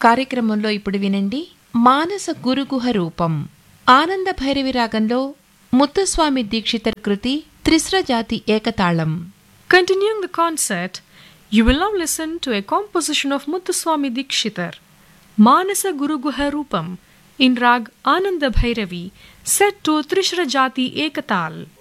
కార్యక్రమంలో ఇప్పుడు వినండి మానస గురుగుహ రూపం. ఆనంద భైరవి రాగంలో ముత్తుస్వామి దీక్షితర్ కృతి త్రిస్ర జాతి ఏకతాళం. Continuing the concert, you will now listen to a composition of Muthuswami Dikshitar, Manasa Guru Guha Rupam, in Rag Ananda Bhairavi, set to Trishra Jati Ekatal.